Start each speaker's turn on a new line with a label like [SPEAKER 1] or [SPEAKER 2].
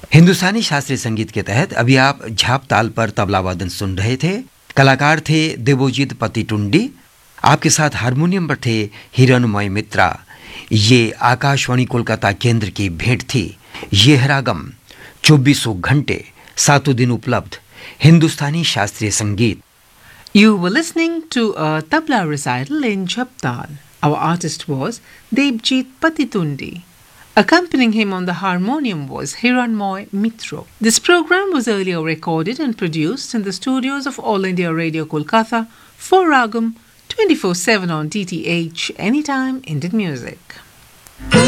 [SPEAKER 1] हिंदुस्तानी शास्त्रीय संगीत के तहत अभी आप झाप ताल पर तबला वादन सुन रहे थे। कलाकार थे देवोजीत पतिटुंडी। आपके साथ हारमोनियम पर थे हिरणमय मित्रा। ये आकाशवाणी कोलकाता केंद्र की भेंट थी। ये है रागम, 24 घंटे 7 दिन उपलब्ध हिंदुस्तानी शास्त्रीय संगीत।
[SPEAKER 2] You were listening to a tabla recital in Jhaptal. Our artist was Devjit Patitundi. Accompanying him on the harmonium was Hiranmoy Mitro. This program was earlier recorded and produced in the studios of All India Radio Kolkata for Ragam 24/7 on DTH, anytime Indian music.